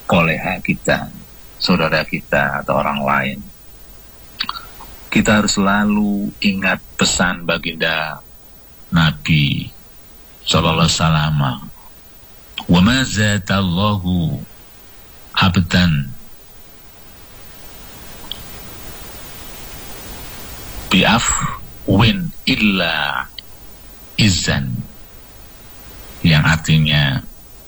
kolega kita, saudara kita, atau orang lain. Kita harus selalu ingat pesan baginda Nabi sallallahu alaihi wasallam, wa ma zadallahu abdan bi'afwin illa izan, yang artinya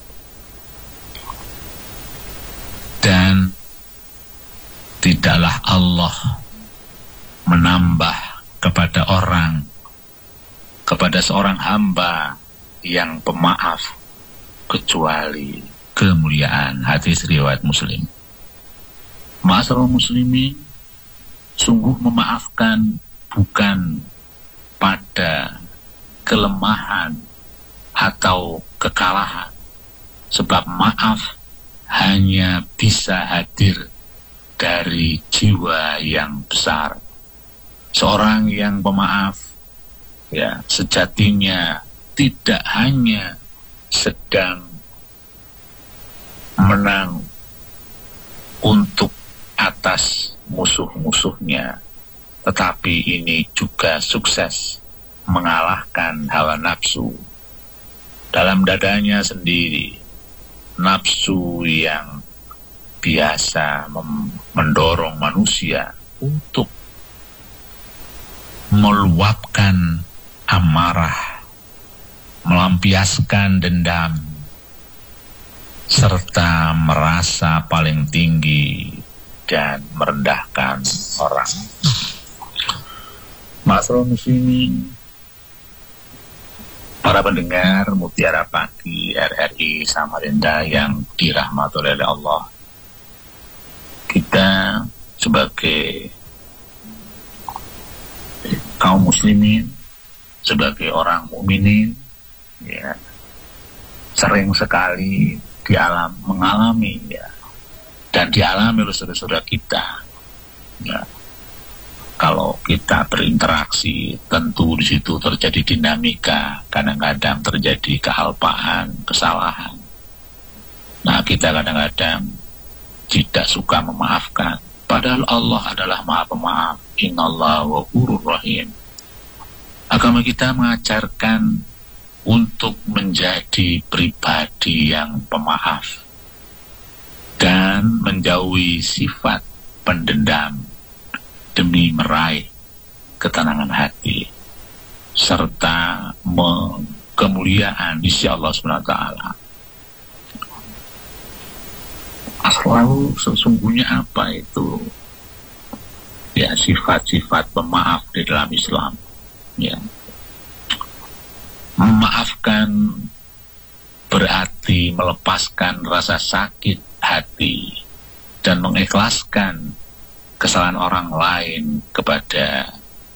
dan tidaklah Allah menambah kepada seorang hamba yang pemaaf kecuali kemuliaan. Hadis riwayat Muslim. Ma'asyiral muslimin, sungguh memaafkan bukan pada kelemahan atau kekalahan, sebab maaf hanya bisa hadir dari jiwa yang besar. Seorang yang pemaaf, ya, sejatinya tidak hanya sedang menang untuk atas musuh-musuhnya, tetapi ini juga sukses mengalahkan hawa nafsu dalam dadanya sendiri, nafsu yang biasa mendorong manusia untuk meluapkan amarah, melampiaskan dendam, serta merasa paling tinggi dan merendahkan orang. Ma'asyiral muslimin, para pendengar Mutiara Pagi RRI Samarinda yang dirahmati oleh Allah, kita sebagai kaum muslimin, sebagai orang mukminin, ya, sering sekali mengalami, ya, dan dialami oleh saudara-saudara kita, ya. Kalau kita berinteraksi, tentu di situ terjadi dinamika, kadang-kadang terjadi kealpaan, kesalahan. Nah, kita kadang-kadang tidak suka memaafkan, padahal Allah adalah Maha Pemaaf. Innallaha ghafurur rahim. Agama kita mengajarkan untuk menjadi pribadi yang pemaaf dan menjauhi sifat pendendam demi meraih ketenangan hati serta kemuliaan di sisi Allah SWT. Lalu sesungguhnya apa itu, ya, sifat-sifat pemaaf di dalam Islam? Ya, memaafkan berarti melepaskan rasa sakit hati dan mengikhlaskan kesalahan orang lain kepada,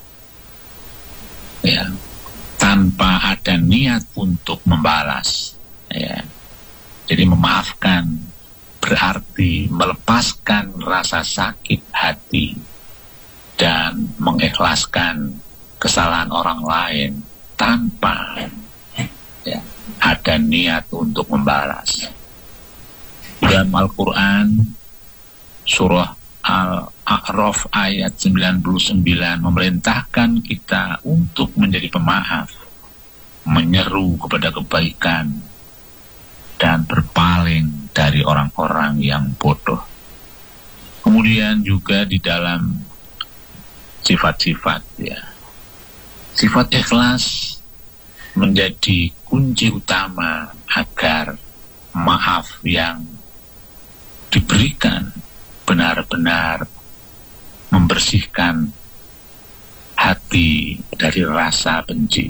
ya, tanpa ada niat untuk membalas, ya. Jadi memaafkan berarti melepaskan rasa sakit hati dan mengikhlaskan kesalahan orang lain tanpa, ya, ada niat untuk membalas. Dalam Al-Quran surah Al-A'raf ayat 99 memerintahkan kita untuk menjadi pemaaf, menyeru kepada kebaikan, dan berpaling dari orang-orang yang bodoh. Kemudian juga di dalam sifat-sifat, ya, sifat ikhlas menjadi kunci utama agar maaf yang diberikan benar-benar membersihkan hati dari rasa benci.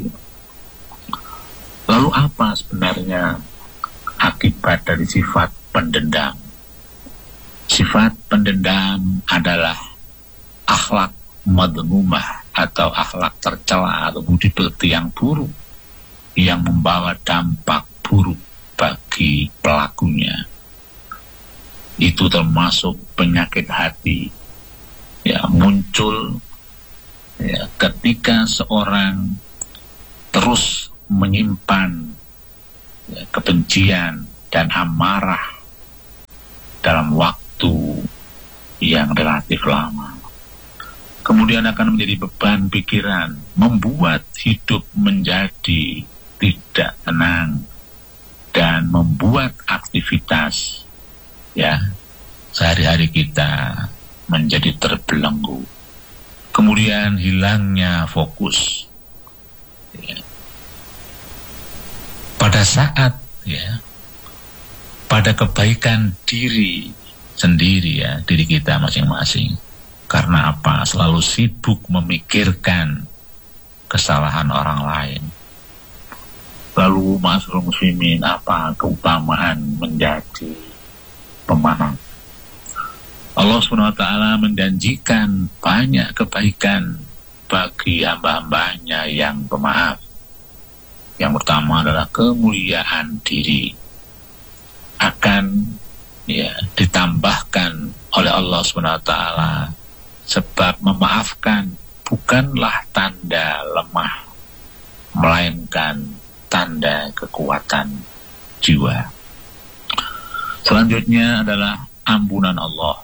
Lalu apa sebenarnya akibat dari sifat pendendam? Sifat pendendam adalah akhlak madmumah atau akhlak tercela atau budi pekerti yang buruk yang membawa dampak buruk bagi pelakunya. Itu termasuk penyakit hati, ya, muncul, ya, ketika seorang terus menyimpan, ya, kebencian dan amarah dalam waktu yang relatif lama. Kemudian akan menjadi beban pikiran, membuat hidup menjadi tidak tenang, dan membuat aktivitas sehari-hari kita menjadi terbelenggu. Kemudian hilangnya fokus. Pada saat pada kebaikan diri sendiri, diri kita masing-masing. Karena apa? Selalu sibuk memikirkan kesalahan orang lain. Lalu ma'asyiral muslimin, apa keutamaan menjadi pemenang? Allah SWT menjanjikan banyak kebaikan bagi hamba-hambanya yang pemaaf. Yang pertama adalah kemuliaan diri akan ditambahkan oleh Allah SWT, sebab memaafkan bukanlah tanda lemah, melainkan tanda kekuatan jiwa. Selanjutnya adalah ampunan Allah.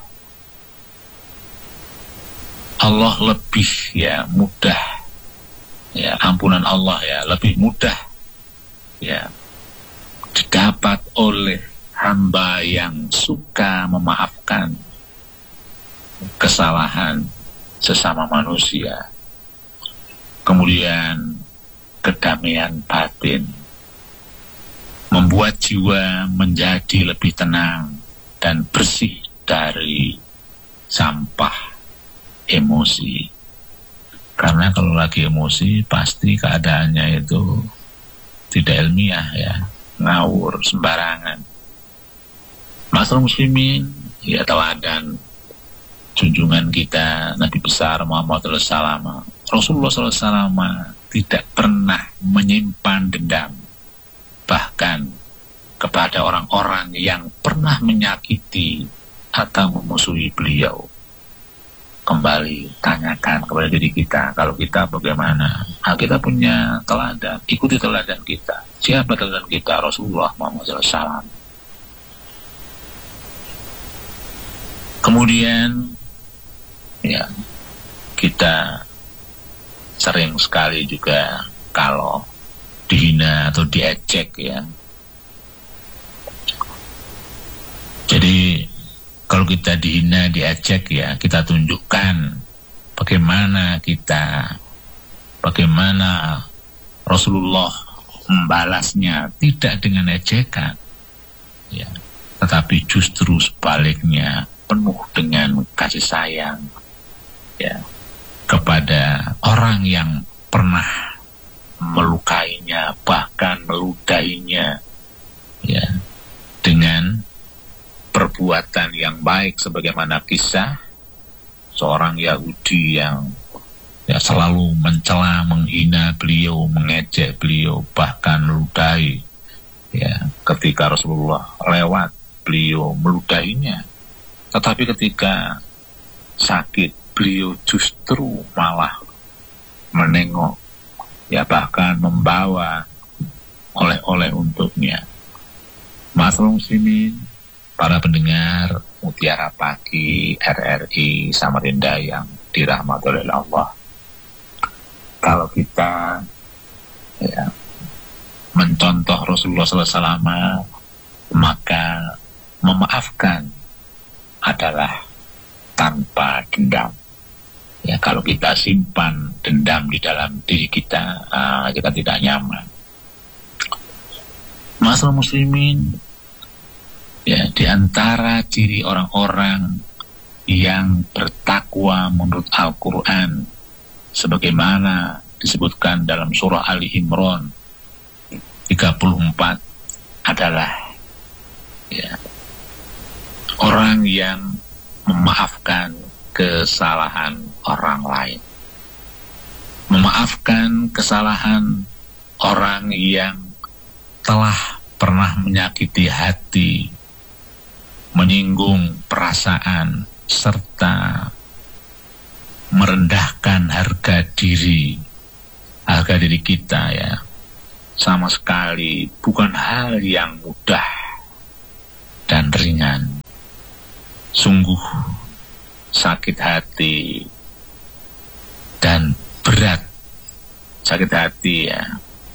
Allah lebih mudah, ampunan Allah lebih mudah didapat oleh hamba yang suka memaafkan kesalahan sesama manusia. Kemudian kedamaian batin membuat jiwa menjadi lebih tenang dan bersih dari sampah emosi. Karena kalau lagi emosi pasti keadaannya itu tidak ilmiah, ngawur sembarangan. Ma'asyiral muslimin, teladan junjungan kita Nabi besar Muhammad SAW, Rasulullah SAW tidak pernah menyimpan dendam, bahkan kepada orang-orang yang pernah menyakiti atau memusuhi beliau. Kembali tanyakan kepada diri kita, kalau kita bagaimana? Kita punya teladan, ikuti teladan kita. Siapa teladan kita? Rasulullah Muhammad SAW. Kemudian kita sering sekali juga kalau dihina atau diejek, jadi kalau kita dihina, diejek, kita tunjukkan bagaimana Rasulullah membalasnya, tidak dengan ejekan, tetapi justru sebaliknya, penuh dengan kasih sayang kepada orang yang pernah melukainya, bahkan meludainya dengan perbuatan yang baik, sebagaimana kisah seorang Yahudi yang selalu mencela, menghina beliau, mengejek beliau, bahkan meludahi. Ketika Rasulullah lewat, beliau meludainya. Tetapi ketika sakit, beliau justru malah menengok, bahkan membawa oleh-oleh untuknya. Ma'asyiral muslimin, para pendengar Mutiara Pagi RRI Samarinda yang dirahmati oleh Allah, kalau kita mencontoh Rasulullah SAW, maka memaafkan adalah tanpa dendam. Kalau kita simpan dendam di dalam diri kita, kita tidak nyaman. Ma'asyiral muslimin, di antara ciri orang-orang yang bertakwa menurut Al-Quran, sebagaimana disebutkan dalam surah Ali Imran 34, adalah orang yang memaafkan kesalahan orang lain, memaafkan kesalahan orang yang telah pernah menyakiti hati, menyinggung perasaan, serta merendahkan harga diri kita, sama sekali bukan hal yang mudah dan ringan. sungguh sakit hati dan berat. Sakit hati ya,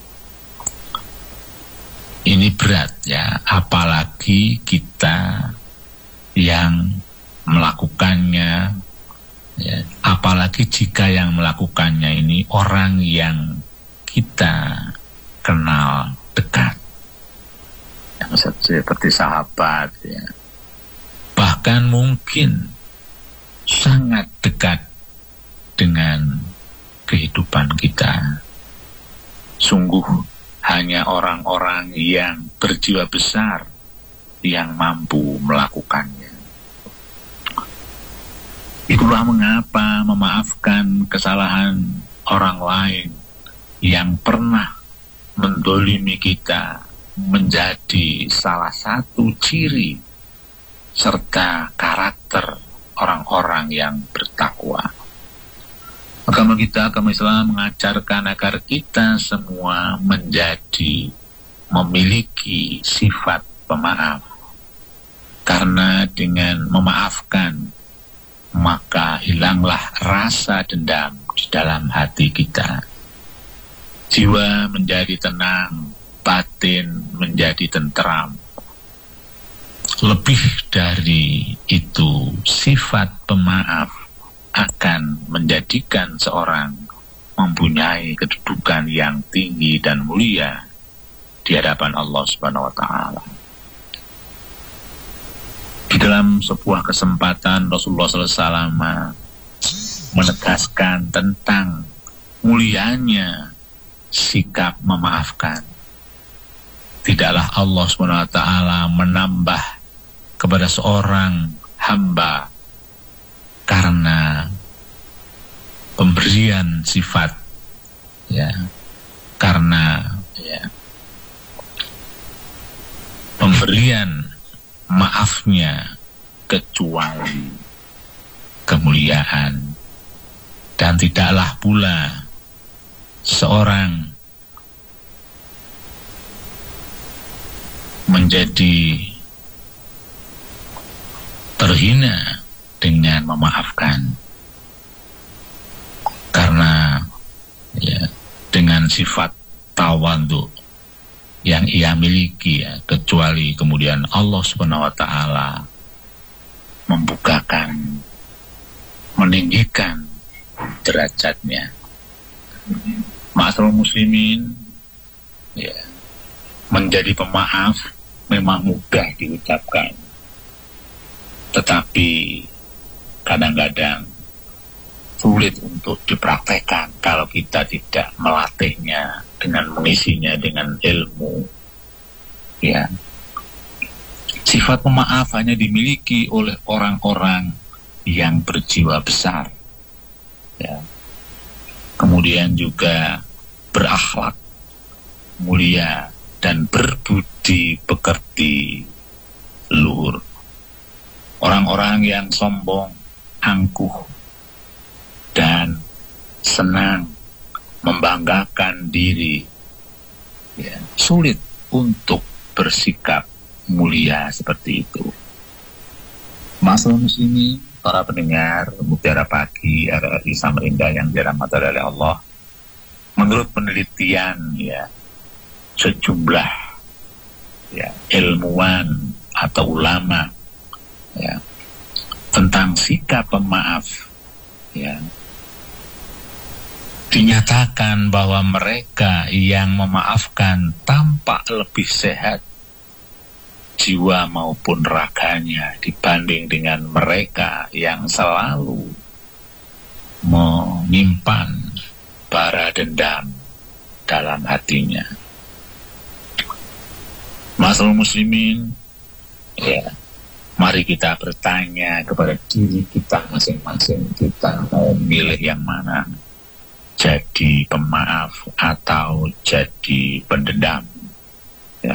ini berat ya, apalagi kita yang melakukannya ya, apalagi jika yang melakukannya ini orang yang kita kenal dekat, yang seperti sahabat ya, bahkan mungkin sangat dekat dengan kehidupan kita. Sungguh hanya orang-orang yang berjiwa besar yang mampu melakukannya. Itulah mengapa memaafkan kesalahan orang lain yang pernah mendolimi kita menjadi salah satu ciri serta karakter orang-orang yang bertakwa. Agama kita, agama Islam mengajarkan agar kita semua memiliki sifat pemaaf. Karena dengan memaafkan, maka hilanglah rasa dendam di dalam hati kita. Jiwa menjadi tenang, batin menjadi tentram. Lebih dari itu, sifat pemaaf akan menjadikan seorang mempunyai kedudukan yang tinggi dan mulia di hadapan Allah Subhanahu wa Ta'ala. Di dalam sebuah kesempatan Rasulullah SAW menegaskan tentang mulianya sikap memaafkan. Tidaklah Allah Subhanahu wa Ta'ala menambah kepada seorang hamba karena pemberian sifat ya, karena ya, pemberian maafnya, kecuali kemuliaan. Dan tidaklah pula seorang menjadi terhina dengan memaafkan, karena ya, dengan sifat tawadhu yang ia miliki ya, kecuali kemudian Allah Subhanahu wa Ta'ala membukakan, meninggikan derajatnya. Ma'asyiral muslimin ya, menjadi pemaaf memang mudah diucapkan, tetapi kadang-kadang sulit untuk dipraktekkan kalau kita tidak melatihnya dengan mengisinya dengan ilmu. Ya, sifat pemaaf hanya dimiliki oleh orang-orang yang berjiwa besar. Ya, kemudian juga berakhlak mulia dan berbudi pekerti luhur. Orang-orang yang sombong, angkuh, dan senang membanggakan diri ya, sulit untuk bersikap mulia seperti itu. Ma'asyiral muslimin, para pendengar Mutiara Pagi RRI Samarinda yang dirahmati oleh Allah, menurut penelitian ya, sejumlah ya, ilmuwan atau ulama ya, tentang sikap pemaaf ya, dinyatakan bahwa mereka yang memaafkan tampak lebih sehat jiwa maupun raganya dibanding dengan mereka yang selalu menyimpan bara dendam dalam hatinya. Ma'asyiral muslimin ya, mari kita bertanya kepada diri kita masing-masing, kita mau milih yang mana, jadi pemaaf atau jadi pendendam ya.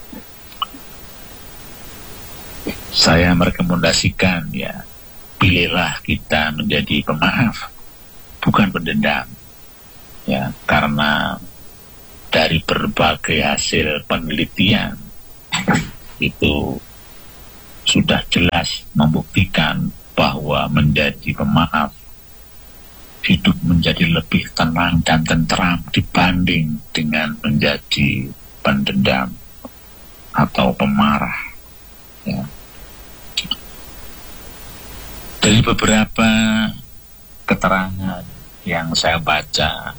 Saya merekomendasikan ya, pilihlah kita menjadi pemaaf, bukan pendendam ya, karena dari berbagai hasil penelitian itu sudah jelas membuktikan bahwa menjadi pemaaf hidup menjadi lebih tenang dan tentram dibanding dengan menjadi pendendam atau pemarah. Ya. Dari beberapa keterangan yang saya baca,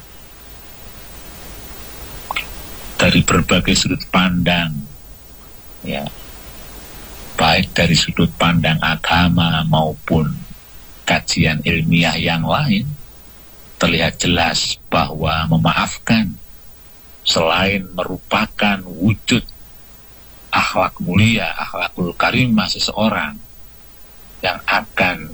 dari berbagai sudut pandang, ya, baik dari sudut pandang agama maupun kajian ilmiah yang lain, terlihat jelas bahwa memaafkan selain merupakan wujud akhlak mulia, akhlakul karimah seseorang yang akan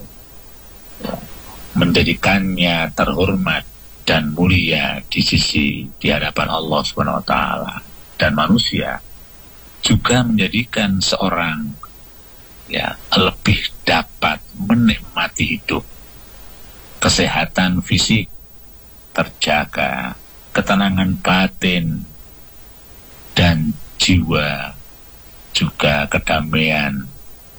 menjadikannya terhormat dan mulia di sisi di hadapan Allah Subhanahu wa taala dan manusia, juga menjadikan seorang lebih dapat menikmati hidup, kesehatan fisik terjaga, ketenangan batin dan jiwa juga kedamaian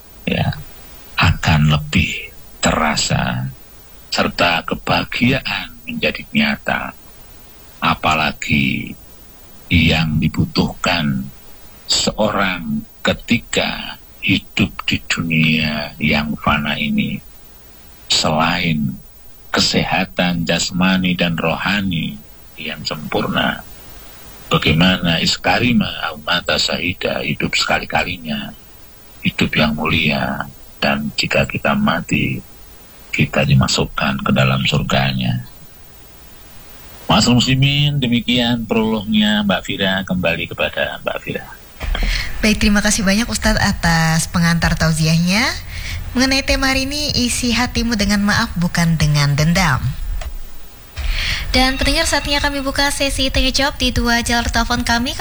akan lebih terasa, serta kebahagiaan menjadi nyata. Apalagi yang dibutuhkan seorang ketika hidup di dunia yang fana ini, selain kesehatan jasmani dan rohani yang sempurna, bagaimana iskarima au mata syahida, hidup sekali-kalinya, hidup yang mulia, dan jika kita mati, kita dimasukkan ke dalam surganya. Mas Muslimin, demikian prolognya Mbak Fira. Kembali kepada Mbak Fira. Baik, terima kasih banyak Ustadz atas pengantar tauziahnya. Mengenai tema hari ini, isi hatimu dengan maaf bukan dengan dendam. Dan pendengar, saatnya kami buka sesi tanya jawab di dua jalur telepon kami,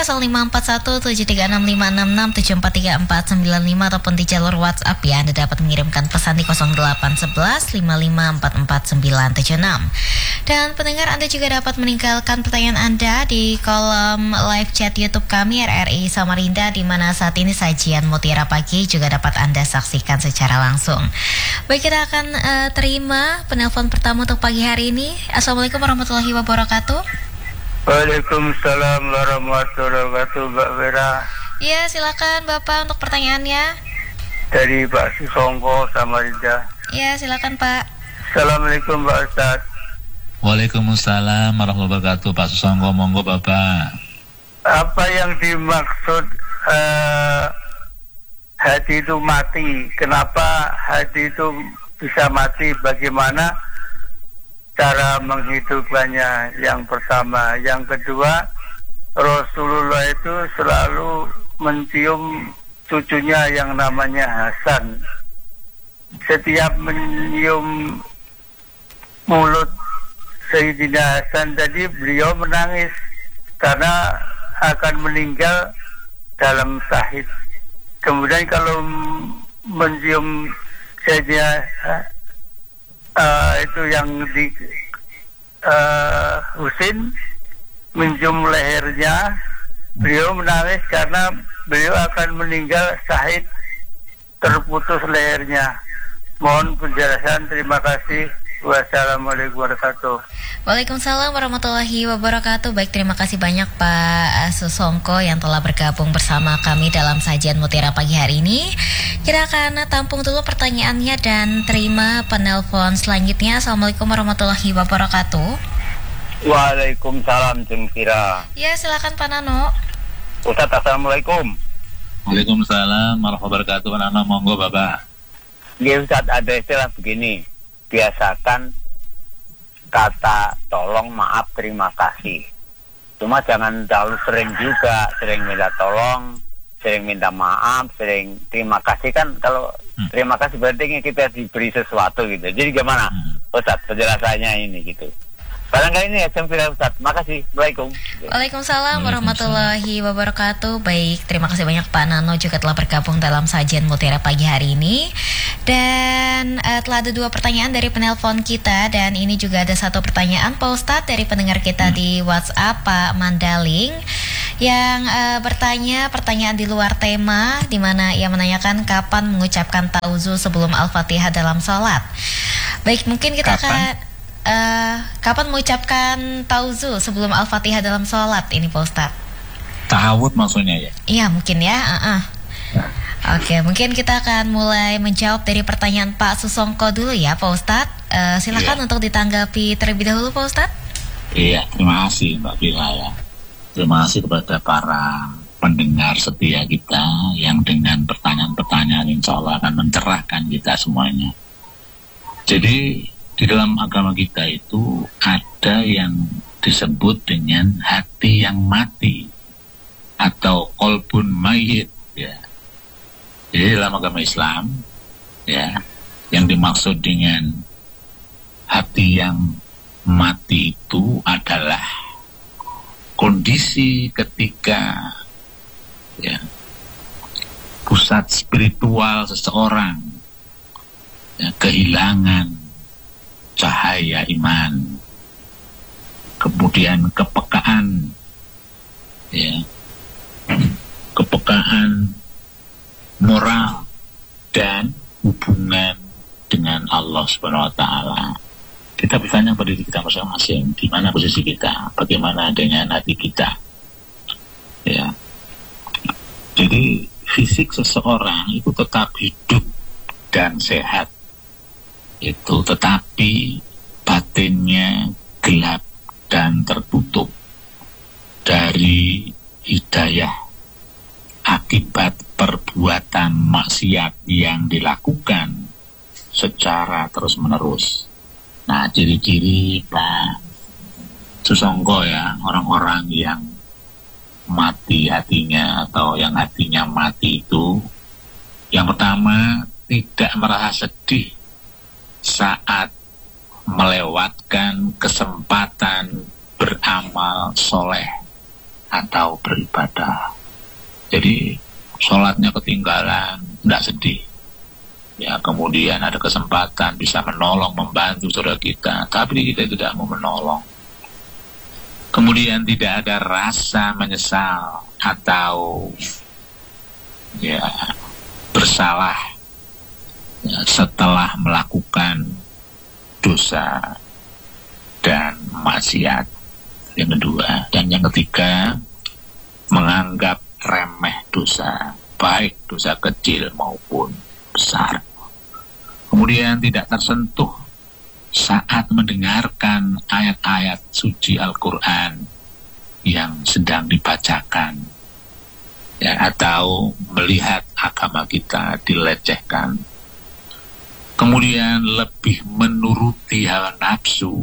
05417366743495 ataupun di jalur WhatsApp ya. Anda dapat mengirimkan pesan di 081155449976. Dan pendengar, Anda juga dapat meninggalkan pertanyaan Anda di kolom live chat YouTube kami RRI Samarinda, di mana saat ini sajian Mutiara Pagi juga dapat Anda saksikan secara langsung. Baik, kita akan terima penelpon pertama untuk pagi hari ini. Assalamualaikum warahmatullahi wabarakatuh. Waalaikumsalam warahmatullahi wabarakatuh, Mbak Vera. Iya, silakan Bapak untuk pertanyaannya. Dari Pak Susongko, Samarinda. Iya, silakan Pak. Assalamualaikum Pak Ustaz. Waalaikumsalam warahmatullahi wabarakatuh, Pak Susongko, monggo Bapak. Apa yang dimaksud hati itu mati? Kenapa hati itu bisa mati? Bagaimana cara menghidupkannya? Yang pertama. Yang kedua, Rasulullah itu selalu mencium cucunya yang namanya Hasan. Setiap menyium mulut Sayyidina Hasan tadi, beliau menangis karena akan meninggal dalam sahid. Kemudian kalau mencium Sayyidina itu yang di Husin, mencium lehernya, beliau menangis karena beliau akan meninggal sahid, terputus lehernya. Mohon penjelasan, terima kasih. Wassalamualaikum warahmatullahi wabarakatuh. Waalaikumsalam warahmatullahi wabarakatuh. Baik, terima kasih banyak Pak Susongko yang telah bergabung bersama kami dalam sajian Mutiara Pagi hari ini. Kita akan tampung dulu pertanyaannya dan terima penelpon selanjutnya. Assalamualaikum warahmatullahi wabarakatuh. Waalaikumsalam, Jeng Kira. Ya, silakan Pak Nano. Ustaz, assalamualaikum. Waalaikumsalam warahmatullahi wabarakatuh. Pak Nano, monggo Bapak. Ya Ustaz, ada istilah begini, biasakan kata tolong, maaf, terima kasih. Cuma jangan terlalu sering juga, sering minta tolong, sering minta maaf, sering terima kasih. Kan kalau terima kasih berarti kita diberi sesuatu gitu. Jadi gimana Ustaz penjelasannya ini gitu? Barangkali ini ya Cempira Ustaz. Makasih. Assalamualaikum. Waalaikumsalam warahmatullahi wabarakatuh. Baik, terima kasih banyak Pak Nano juga telah bergabung dalam sajian Mutiara Pagi hari ini. Dan telah ada dua pertanyaan dari penelpon kita, dan ini juga ada satu pertanyaan Pak Ustadz dari pendengar kita di WhatsApp, Pak Mandaling, yang bertanya pertanyaan di luar tema, di mana ia menanyakan kapan mengucapkan tauzu sebelum Al-Fatihah dalam sholat. Baik, mungkin kita akan kapan mengucapkan tauzu sebelum Al-Fatihah dalam sholat ini Pak Ustadz? Ta'awud maksudnya ya? Iya mungkin ya. Oke, mungkin kita akan mulai menjawab dari pertanyaan Pak Susongko dulu ya Pak Ustadz. Silakan untuk ditanggapi terlebih dahulu Pak Ustadz. Iya, terima kasih Mbak Bila ya. Terima kasih kepada para pendengar setia kita yang dengan pertanyaan-pertanyaan insya Allah akan mencerahkan kita semuanya. Jadi di dalam agama kita itu ada yang disebut dengan hati yang mati atau qalbun mayyit ya. Jadi dalam agama Islam ya, yang dimaksud dengan hati yang mati itu adalah kondisi ketika ya, pusat spiritual seseorang ya, kehilangan cahaya iman, kemudian kepekaan ya, kepekaan moral dan hubungan dengan Allah Subhanahu wa taala. Kita bertanya pada diri kita masing-masing, di mana posisi kita, bagaimana dengan hati kita. Ya. Jadi fisik seseorang itu tetap hidup dan sehat. Itu tetapi batinnya gelap dan tertutup dari hidayah akibat perbuatan maksiat yang dilakukan secara terus-menerus. Nah, ciri-ciri Pak Susongko ya, orang-orang yang mati hatinya atau yang hatinya mati itu, yang pertama tidak merasa sedih saat melewatkan kesempatan beramal soleh atau beribadah. Jadi sholatnya ketinggalan, tidak sedih. Ya, kemudian ada kesempatan bisa menolong, membantu saudara kita, tapi kita tidak mau menolong. Kemudian tidak ada rasa menyesal atau ya bersalah ya, setelah melakukan dosa dan maksiat. Yang kedua, dan yang ketiga, menganggap remeh dosa, baik dosa kecil maupun besar. Kemudian tidak tersentuh saat mendengarkan ayat-ayat suci Al-Quran yang sedang dibacakan ya, atau melihat agama kita dilecehkan. Kemudian lebih menuruti hawa nafsu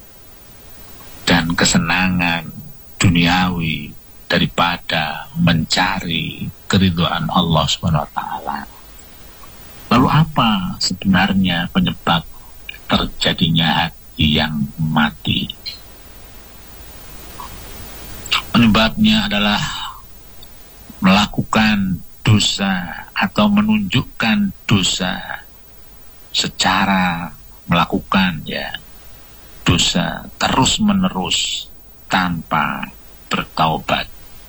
dan kesenangan duniawi daripada mencari keridhaan Allah Subhanahu wa taala. Lalu apa sebenarnya penyebab terjadinya hati yang mati? Penyebabnya adalah melakukan dosa atau menunjukkan dosa secara melakukan ya dosa terus-menerus tanpa bertaubat.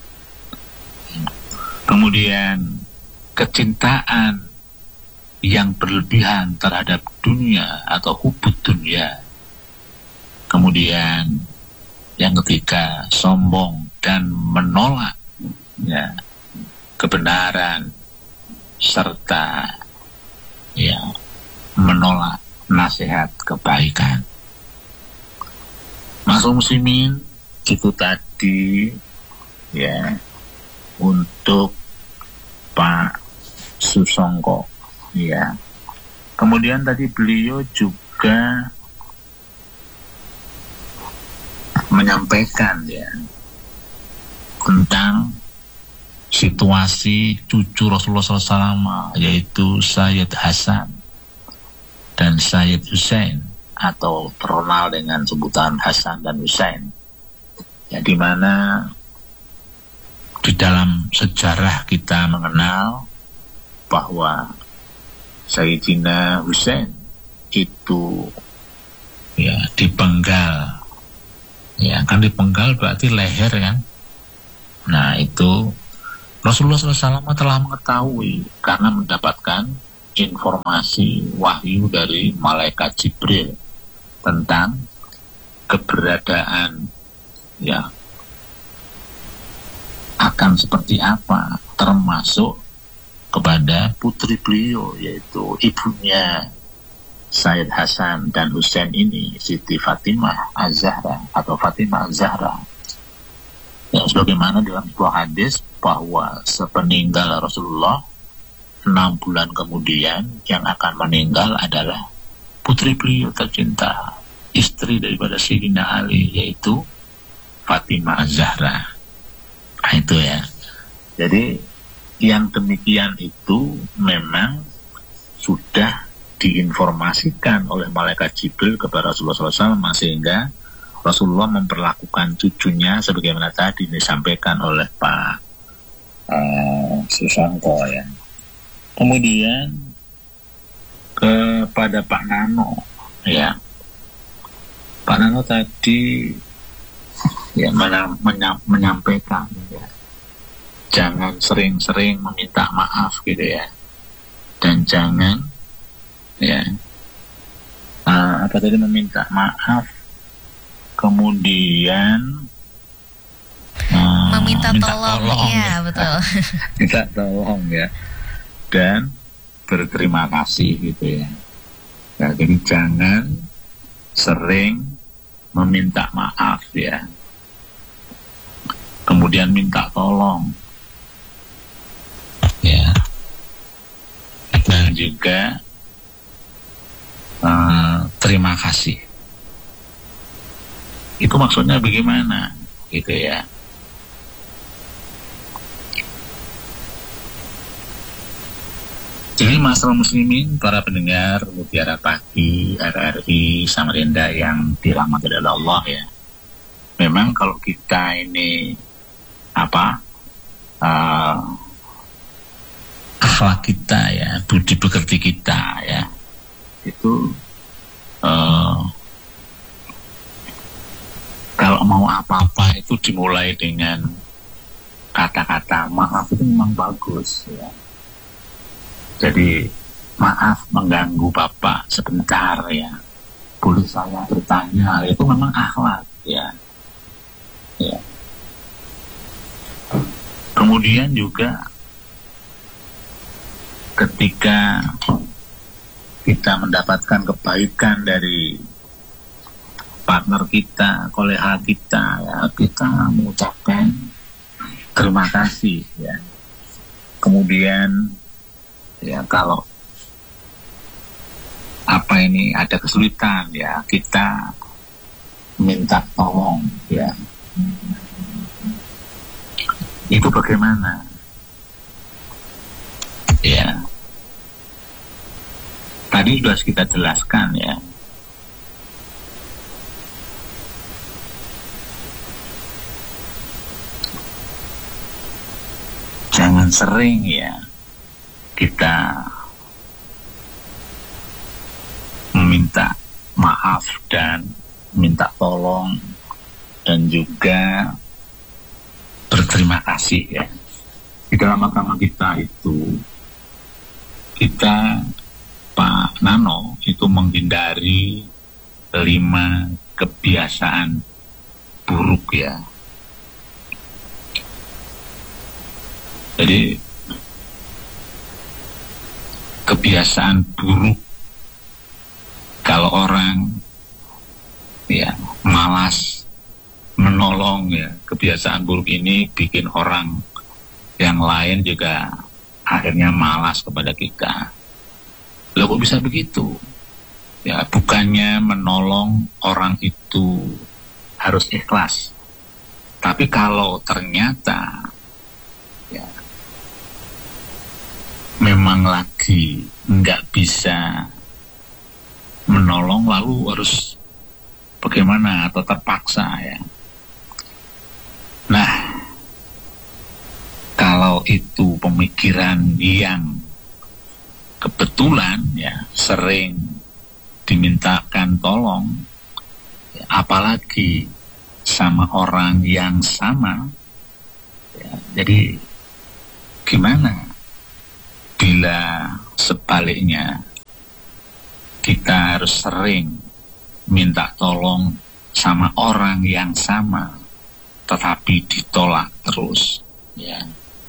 Kemudian kecintaan yang berlebihan terhadap dunia atau hubud dunia. Kemudian yang ketiga, sombong dan menolak ya kebenaran serta ya menolak nasihat kebaikan. Masuk muslimin, itu tadi ya untuk Pak Susongko ya. Kemudian tadi beliau juga menyampaikan ya tentang situasi cucu Rasulullah SAW, yaitu Sayyid Hasan dan Sayyid Hussein, atau terkenal dengan sebutan Hasan dan Hussein ya, di mana di dalam sejarah kita mengenal bahwa Sayyidina Hussein itu ya dipenggal ya, kan dipenggal berarti leher kan Nah itu Rasulullah SAW telah mengetahui karena mendapatkan informasi wahyu dari malaikat Jibril tentang keberadaan ya akan seperti apa, termasuk kepada putri beliau yaitu ibunya Sayyid Hasan dan Husain ini, Siti Fatimah Az-Zahra atau Fatimah Az-Zahra. Ya, sebagaimana dalam sebuah hadis bahwa sepeninggal Rasulullah 6 bulan kemudian yang akan meninggal adalah putri beliau tercinta, istri daripada Sayyidina Ali, yaitu Fatimah Az-Zahra. Nah, itu ya. Jadi yang demikian itu memang sudah diinformasikan oleh malaikat Jibril kepada Rasulullah SAW, sehingga Rasulullah memperlakukan cucunya sebagaimana tadi disampaikan oleh Pak Susanto ya. Kemudian kepada Pak Nano ya, Pak Nano tadi ya menyampaikan ya, jangan sering-sering meminta maaf gitu ya, dan jangan ya apa tadi, meminta maaf, kemudian meminta tolong ya, betul. minta tolong ya, dan berterima kasih gitu ya. Nah, jadi jangan sering meminta maaf ya, kemudian minta tolong ya, dan juga terima kasih. Itu maksudnya bagaimana gitu ya. Jadi masalah muslimin, para pendengar Mutiara Pagi RRI Samarinda yang dirahmati oleh Allah ya, memang kalau kita ini akhlak kita ya, budi pekerti kita ya, itu kalau mau apa-apa itu dimulai dengan kata-kata maaf, itu memang bagus ya. Jadi maaf mengganggu Bapak sebentar ya, boleh saya bertanya, itu memang akhlak ya. Ya. Kemudian juga ketika kita mendapatkan kebaikan dari partner kita, kolega kita ya, kita mengucapkan terima kasih ya. Kemudian ya, kalau ada kesulitan ya, kita minta tolong ya. Itu bagaimana ya, tadi sudah kita jelaskan ya. Jangan sering ya kita meminta maaf dan minta tolong dan juga berterima kasih ya. Di dalam agama kita itu, kita Pak Nano itu menghindari 5 kebiasaan buruk ya. Jadi kebiasaan buruk kalau orang ya malas menolong ya, kebiasaan buruk ini bikin orang yang lain juga akhirnya malas kepada kita. Loh, kok bisa begitu? Ya, bukannya menolong orang itu harus ikhlas, tapi kalau ternyata ya memang lagi nggak bisa menolong, lalu harus bagaimana atau terpaksa ya. Nah, kalau itu pemikiran yang kebetulan ya sering dimintakan tolong ya, apalagi sama orang yang sama Ya, jadi gimana bila sebaliknya kita harus sering minta tolong sama orang yang sama tetapi ditolak terus, ya.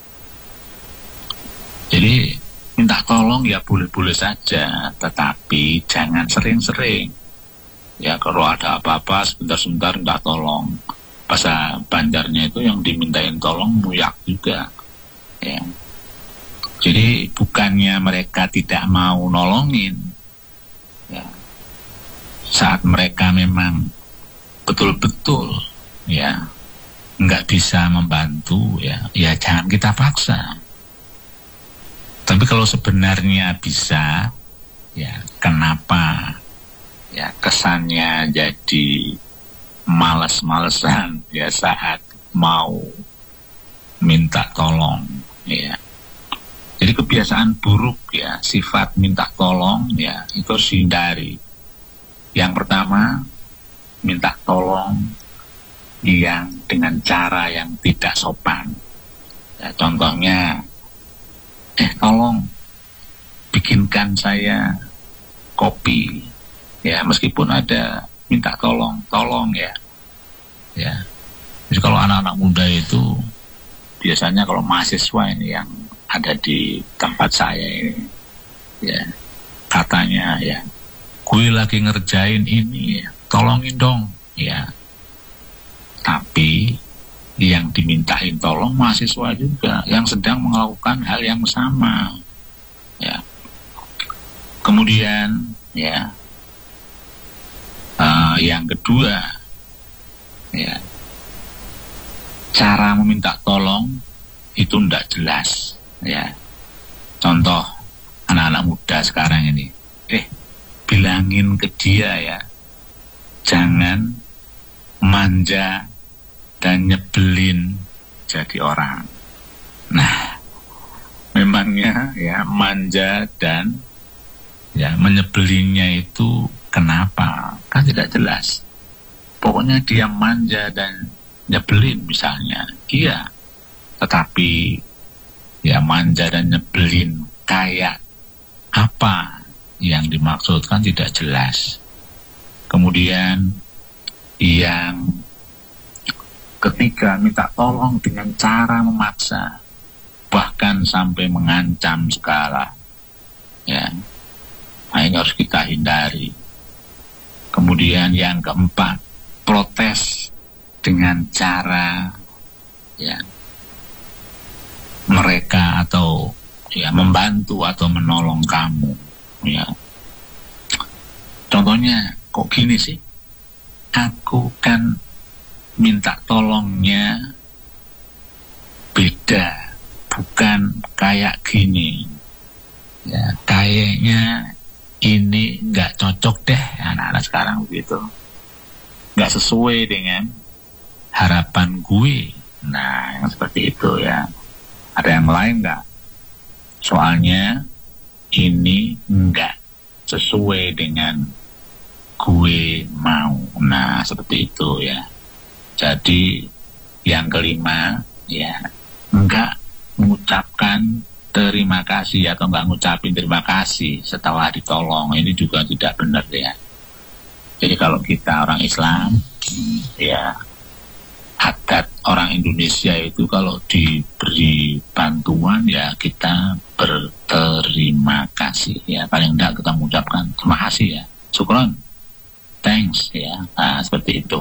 Jadi minta tolong ya boleh-boleh saja, tetapi jangan sering-sering. Ya, kalau ada apa-apa sebentar-sebentar minta tolong. Bahasa Banjarnya itu yang dimintain tolong muyak juga, ya. Jadi bukannya mereka tidak mau nolongin, ya. Saat mereka memang betul-betul, ya, nggak bisa membantu, ya jangan kita paksa. Tapi kalau sebenarnya bisa, ya kenapa ya kesannya jadi malas-malesan ya saat mau minta tolong, ya. Jadi kebiasaan buruk, ya, sifat minta tolong, ya, itu harus dihindari. Yang pertama, minta tolong yang dengan cara yang tidak sopan. Ya, contohnya, tolong bikinkan saya kopi, ya, meskipun ada minta tolong ya. Jadi kalau anak-anak muda itu biasanya kalau mahasiswa ini yang ada di tempat saya ini, ya, katanya ya, gue lagi ngerjain ini, tolongin dong, ya. Tapi yang dimintain tolong mahasiswa juga yang sedang melakukan hal yang sama, ya. Kemudian, ya, yang kedua, ya, cara meminta tolong itu tidak jelas, ya. Contoh anak-anak muda sekarang ini, bilangin ke dia, ya, jangan manja dan nyebelin jadi orang. Nah, memangnya ya manja dan ya menyebelinnya itu kenapa? Kan tidak jelas. Pokoknya dia manja dan nyebelin misalnya, iya. Tetapi ya manja dan nyebelin kayak apa yang dimaksudkan tidak jelas. Kemudian yang ketiga, minta tolong dengan cara memaksa, bahkan sampai mengancam segala, ya. Nah, ini harus kita hindari. Kemudian yang keempat, protes dengan cara, ya, mereka atau ya membantu atau menolong kamu, ya. Contohnya, kok gini sih? Aku kan minta tolongnya beda, bukan kayak gini, ya, kayaknya ini nggak cocok deh. Anak-anak sekarang begitu, nggak sesuai dengan harapan gue. Nah, yang seperti itu, ya. Ada yang lain nggak? Soalnya ini nggak sesuai dengan gue mau. Nah, seperti itu, ya. Jadi yang kelima, ya, enggak mengucapkan terima kasih atau enggak ngucapin terima kasih setelah ditolong. Ini juga tidak benar, ya. Jadi kalau kita orang Islam, ya, adat orang Indonesia itu kalau diberi bantuan ya kita berterima kasih, ya. Paling enggak kita mengucapkan terima kasih, ya, syukron, thanks, ya. Nah, seperti itu.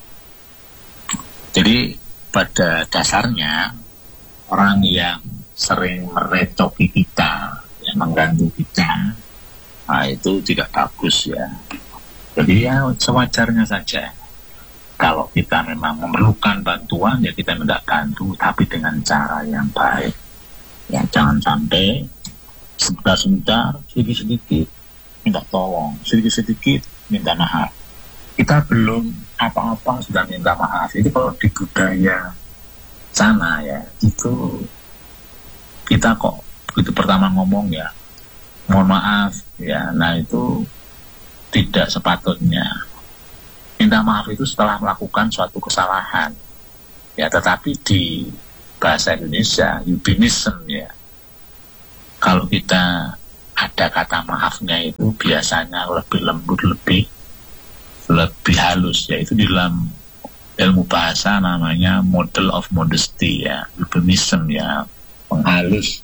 Jadi pada dasarnya orang yang sering merecoki kita, yang mengganggu kita, nah itu tidak bagus, ya. Jadi ya sewajarnya saja. Kalau kita memang memerlukan bantuan, ya kita minta bantu, tapi dengan cara yang baik. Ya, jangan sampai sebentar-sebentar, sedikit-sedikit minta tolong, sedikit-sedikit minta maaf. Kita belum apa-apa sudah minta maaf. Itu kalau di budaya sana, ya, itu kita kok begitu pertama ngomong, ya, mohon maaf, ya. Nah, itu tidak sepatutnya. Minta maaf itu setelah melakukan suatu kesalahan, ya. Tetapi di bahasa Indonesia euphemism ya. Kalau kita ada kata maafnya itu biasanya lebih lembut, lebih halus, yaitu di dalam ilmu bahasa namanya model of modesty ya, euphemism ya, penghalus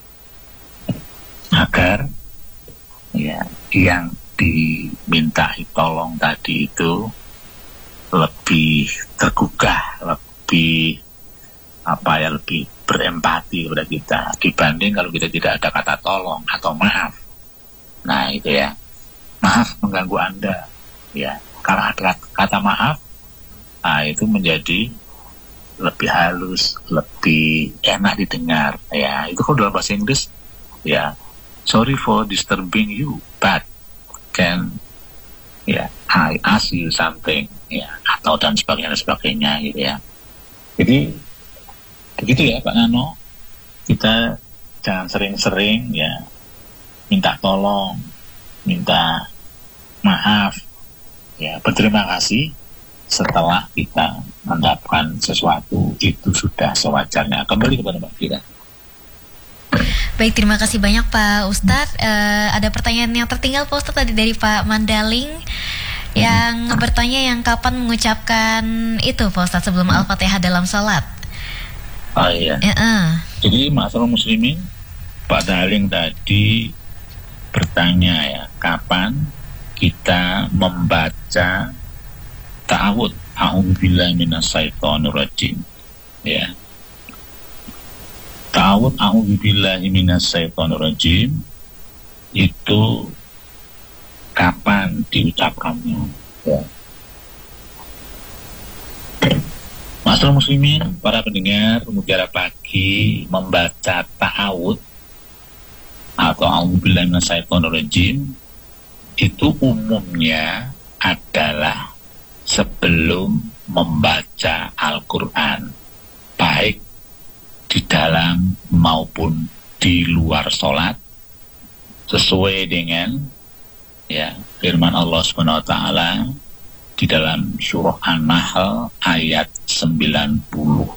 agar ya yang dimintai tolong tadi itu lebih tergugah, lebih lebih berempati kepada kita dibanding kalau kita tidak ada kata tolong atau maaf. Nah itu ya, maaf mengganggu Anda ya, kalau ada kata maaf, nah itu menjadi lebih halus, lebih enak didengar ya. Itu kalau dalam bahasa Inggris ya, sorry for disturbing you, but can ya I ask you something ya, atau dan sebagainya gitu ya. Jadi begitu ya Pak Nano, kita jangan sering-sering ya minta tolong, minta maaf ya, berterima kasih setelah kita mendapatkan sesuatu, itu sudah sewajarnya. Kembali kepada Mbak Fira. Baik, terima kasih banyak Pak Ustadz. Ada pertanyaan yang tertinggal Pak Ustadz tadi dari Pak Mandaling yang bertanya yang kapan mengucapkan itu Pak Ustadz sebelum Al-Fatihah dalam salat. Oh iya. Jadi masalah muslimin, Pak Daling tadi bertanya ya, kapan kita membaca ta'awud, a'udzubillahi minasyaitonirrajim ya. Ta'awud a'udzubillahi minasyaitonirrajim itu kapan diucapkannya ya. Masalah muslimin, para pendengar Mutiara Pagi, membaca ta'awud atau a'udzubillahi minasyaitonirrajim itu umumnya adalah sebelum membaca Al-Quran, baik di dalam maupun di luar sholat, sesuai dengan ya firman Allah Subhanahu wa taala di dalam surah An-Nahl ayat 98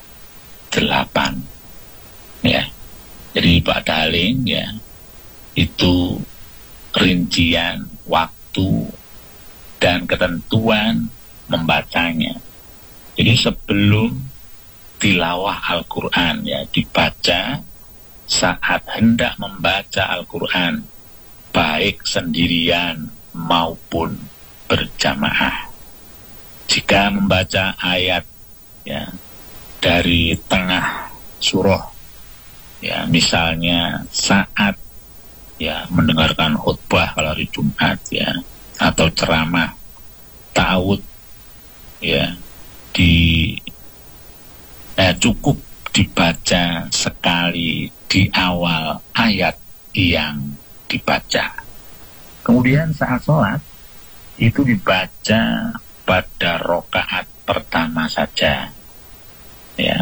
ya. Jadi Pak Daling ya, itu rincian waktu dan ketentuan membacanya. Jadi sebelum tilawah Al-Quran ya, dibaca saat hendak membaca Al-Quran, baik sendirian maupun berjamaah. Jika membaca ayat ya dari tengah surah ya, misalnya saat ya mendengarkan khutbah kalau hari Jumat ya, atau ceramah, ta'awud ya cukup dibaca sekali di awal ayat yang dibaca. Kemudian saat sholat itu dibaca pada rokaat pertama saja ya.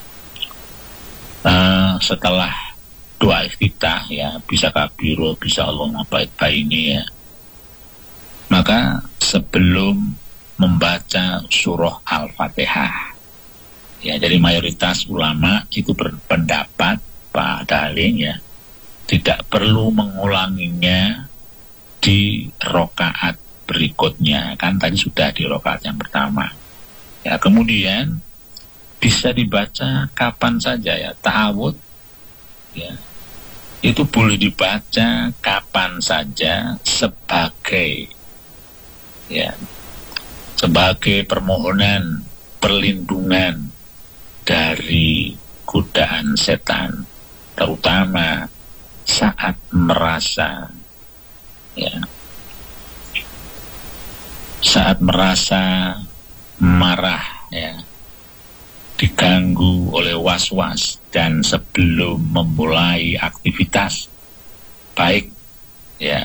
Setelah doa iftitah ya, bisa kabiro, bisa Allah baik ini ya, maka sebelum membaca surah Al-Fatihah ya, dari mayoritas ulama itu berpendapat Pak Daling ya, tidak perlu mengulanginya di rokaat berikutnya, kan tadi sudah di rokaat yang pertama ya. Kemudian bisa dibaca kapan saja ya, ta'awud ya, itu boleh dibaca kapan saja sebagai ya, sebagai permohonan perlindungan dari godaan setan, terutama saat merasa ya, saat merasa marah ya, diganggu oleh was-was, dan sebelum memulai aktivitas baik ya,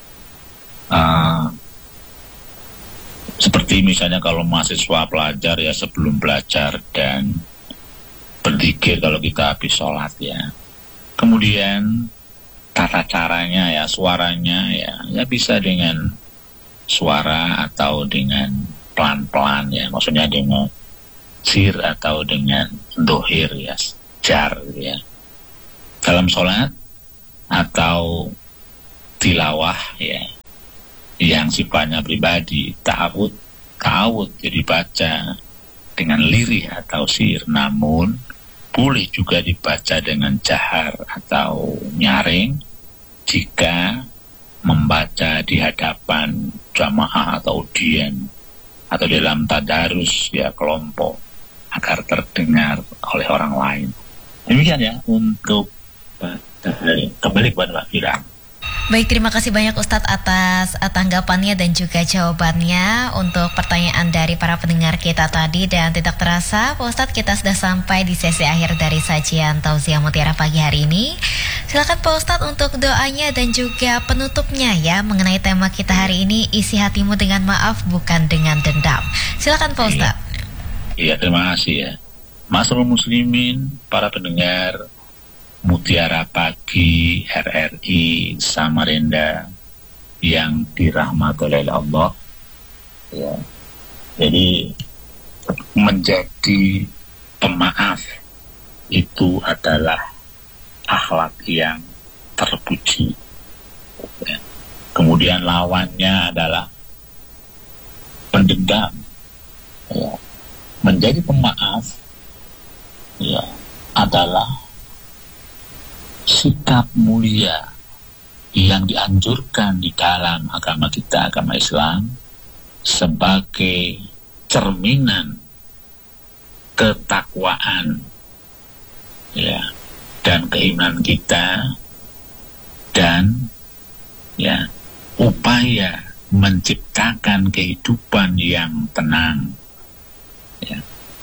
seperti misalnya kalau mahasiswa pelajar ya, sebelum belajar dan berzikir kalau kita habis sholat ya. Kemudian tata caranya ya, suaranya ya bisa dengan suara atau dengan pelan-pelan ya, maksudnya dengan sir atau dengan dohir ya, wajar gitu ya. Dalam sholat atau tilawah ya, yang sifatnya pribadi, ta'awud jadi baca dengan lirih atau sir, namun boleh juga dibaca dengan jahar atau nyaring jika membaca di hadapan jamaah atau audien atau dalam tadarus ya kelompok agar terdengar oleh orang lain. Demikian ya untuk kembali kepada Mbak Fira. Baik, terima kasih banyak Ustadz atas tanggapannya dan juga jawabannya untuk pertanyaan dari para pendengar kita tadi. Dan tidak terasa Pak Ustadz, kita sudah sampai di sesi akhir dari sajian Tausiah Mutiara pagi hari ini. Silakan Pak Ustadz untuk doanya dan juga penutupnya ya mengenai tema kita hari ini, isi hatimu dengan maaf bukan dengan dendam. Silakan Pak Ustadz. Iya, terima kasih ya. Masyaallah muslimin, para pendengar Mutiara Pagi RRI Samarinda yang dirahmati oleh Allah ya. Jadi menjadi pemaaf itu adalah akhlak yang terpuji ya. Kemudian lawannya adalah pendendam ya. Menjadi pemaaf ya adalah sikap mulia yang dianjurkan di dalam agama kita, agama Islam, sebagai cerminan ketakwaan ya dan keimanan kita, dan ya upaya menciptakan kehidupan yang tenang ya.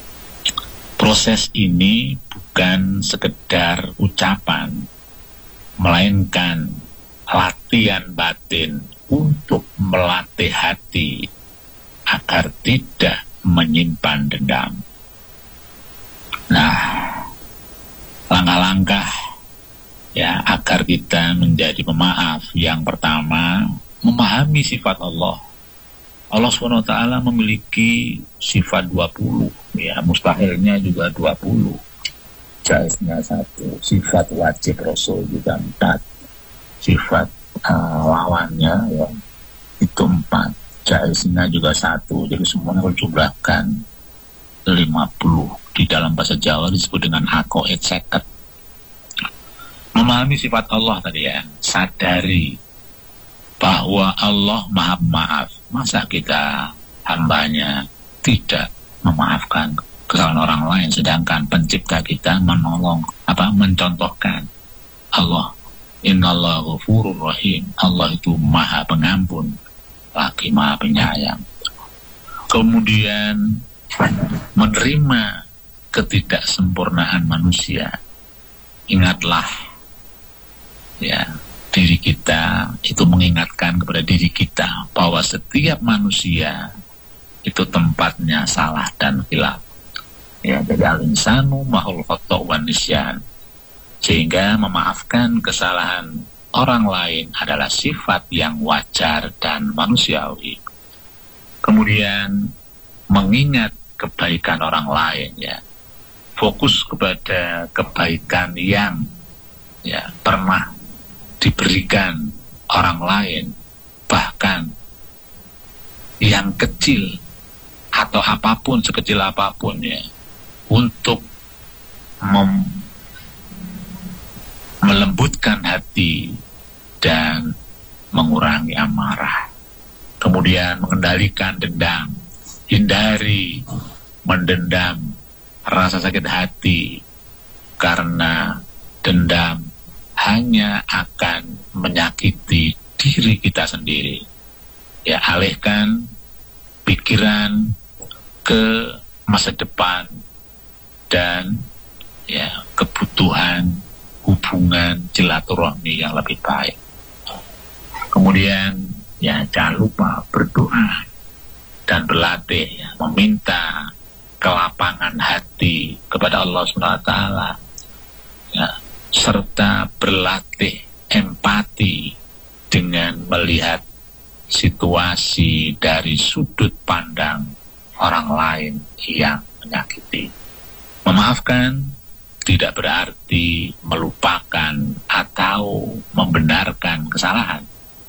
Proses ini bukan sekedar ucapan, melainkan latihan batin untuk melatih hati agar tidak menyimpan dendam. Nah, langkah-langkah ya agar kita menjadi pemaaf, yang pertama memahami sifat Allah. Allah SWT memiliki sifat 20 ya, mustahilnya juga 20, jaiznya 1, sifat wajib Rasul juga 4, sifat lawannya ya itu 4, jaiznya juga 1, jadi semuanya kalau jumlahkan 50. Di dalam bahasa Jawa disebut dengan aqaid 50. Memahami sifat Allah tadi ya, sadari bahwa Allah maha maaf. Masa kita hambanya tidak memaafkan kesalahan orang lain, sedangkan pencipta kita mencontohkan Allah, innallaha ghafurur rahim, Allah itu maha pengampun lagi maha penyayang. Kemudian menerima ketidaksempurnaan manusia. Ingatlah ya, diri kita itu mengingatkan kepada diri kita bahwa setiap manusia itu tempatnya salah dan khilaf ya. Jadi al-insanu mahul khata' wan nisyan, sehingga memaafkan kesalahan orang lain adalah sifat yang wajar dan manusiawi. Kemudian mengingat kebaikan orang lain ya, fokus kepada kebaikan yang ya pernah diberikan orang lain, bahkan yang kecil atau apapun, sekecil apapun ya, untuk melembutkan hati dan mengurangi amarah. Kemudian mengendalikan dendam, hindari mendendam rasa sakit hati, karena dendam hanya akan menyakiti diri kita sendiri ya. Alihkan pikiran ke masa depan dan ya kebutuhan hubungan silaturahmi yang lebih baik. Kemudian ya jangan lupa berdoa dan berlatih ya, meminta kelapangan hati kepada Allah SWT ya, serta berlatih empati dengan melihat situasi dari sudut pandang orang lain yang menyakiti. Memaafkan tidak berarti melupakan atau membenarkan kesalahan,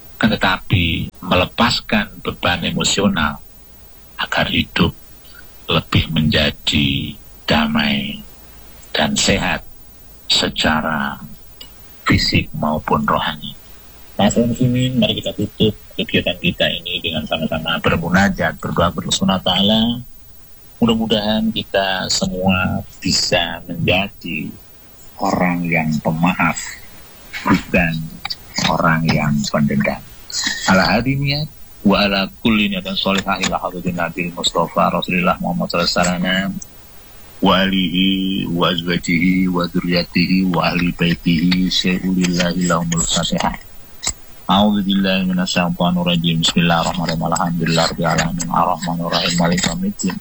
tetapi melepaskan beban emosional agar hidup lebih menjadi damai dan sehat secara fisik maupun rohani. Masyaallah muslimin, mari kita tutup kegiatan kita ini dengan sama-sama bermunajat, berdoa kepada Allah Ta'ala. Mudah-mudahan kita semua bisa menjadi orang yang pemaaf, bukan orang yang pendendam. Ala hadiniyat wa ala kulli niyatin sholihah ila hadratin Nabi Mustafa Rasulullah Muhammad sallallahu alaihi wasallam wa alihi wa azwajihi wa dzurriyyatihi wa ahli baitihi syai'ulillahi lahumul fatihah. A'udzu billahi minasyaitonir rajim. Bismillahirrahmanirrahim. Alhamdulillahirabbil alamin arrahmanir rahim maliki yaumiddin.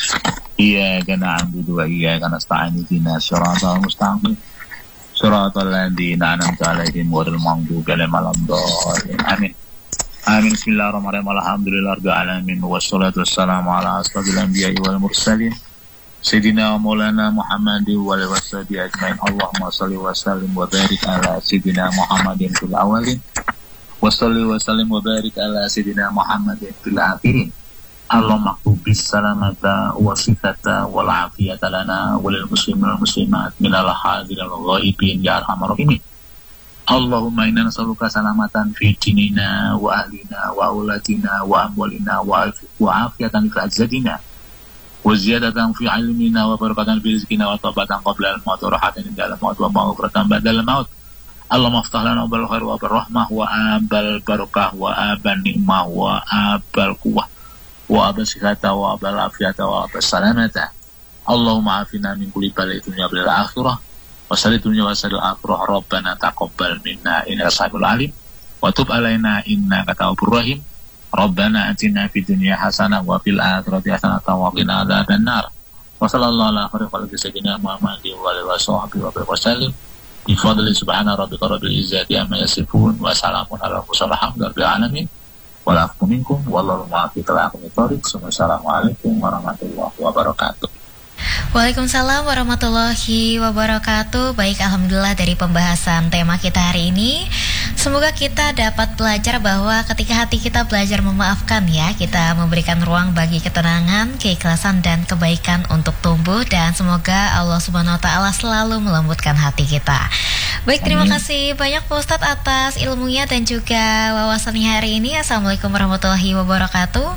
Iyyaka na'budu wa iyyaka nasta'in ihdinas siratal mustaqim siratal ladzina an'amta 'alaihim ghairil maghdubi 'alaihim waladdallin. Amin. Amin. Bismillahirrahmanirrahim. Alhamdulillahirabbil alamin wassalatu wassalamu ala asrofil anbiya'i wal mursalin Sayyidina wa Maulana Muhammadin wa alihi washabihi ajmain. Allahumma shalli wa sallim wa barik ala Sayyidina Muhammadin fil awalin wa shalli wa sallim wa barik ala Sayyidina Muhammadin fil akhirin. Allahumma qubis salamata wa sifata wal afiyata lana wa lil muslimin wal muslimat minal hadirin wal ghaibin ya arhamar rahimin. Allahumma inna nas'aluka salamatan fi dinina wa ahlina wa auladina wa amwalina wa afiyatan fi ajsadina wa ziyadatan fi ilmina wa barakatan fi rizqina wa taubatan qabla al-maut wa rahatan inda al-maut wa maghfiratan ba'da al-maut. Allahumma aftah lana bil khair wa bil rahmah wa abal barakah wa abal ni'mah wa abal quwwah wa abal sihata wa abal afiyata wa abal salamata. Allahumma afina min kulli bala'in dunya wal akhirah wa salli dunya wa salli akhirah. Rabbana taqabbal minna innaka samiul alim wa tub alaina innaka tawwabur rahim. Rabbana atina fid dunya hasanah wa fil akhirati hasanah wa qina adzabannar. Wa sallallahu ala khairi khalqi sayyidina Muhammadin wa alihi washabihi wa sallam. Bi fadli subhana rabbika rabbil izzati amma yasifun wa salamun ala mursalin walhamdulillahi alamin. Wa la aqulu minkum wallahu ma'akum ila aqimit thariq. Assalamualaikum warahmatullahi wabarakatuh. Waalaikumsalam warahmatullahi wabarakatuh. Baik, alhamdulillah dari pembahasan tema kita hari ini, semoga kita dapat belajar bahwa ketika hati kita belajar memaafkan ya, kita memberikan ruang bagi ketenangan, keikhlasan dan kebaikan untuk tumbuh, dan semoga Allah Subhanahu wa taala selalu melembutkan hati kita. Baik, terima kasih banyak Pak Ustadz atas ilmunya dan juga wawasannya hari ini. Assalamualaikum warahmatullahi wabarakatuh.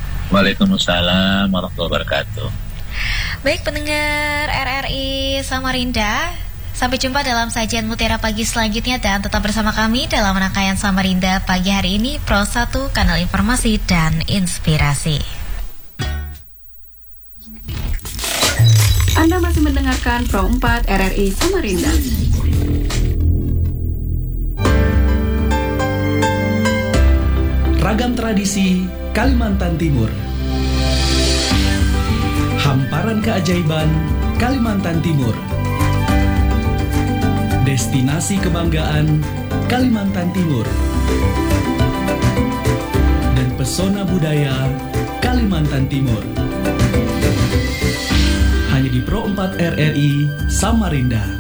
Waalaikumsalam warahmatullahi wabarakatuh. Baik, pendengar RRI Samarinda, sampai jumpa dalam sajian Mutiara Pagi selanjutnya dan tetap bersama kami dalam rangkaian Samarinda pagi hari ini, Pro 1 Kanal Informasi dan Inspirasi. Anda masih mendengarkan Pro 4 RRI Samarinda. Ragam tradisi Kalimantan Timur. Hamparan keajaiban Kalimantan Timur. Destinasi kebanggaan Kalimantan Timur. Dan pesona budaya Kalimantan Timur. Hanya di Pro 4 RRI Samarinda.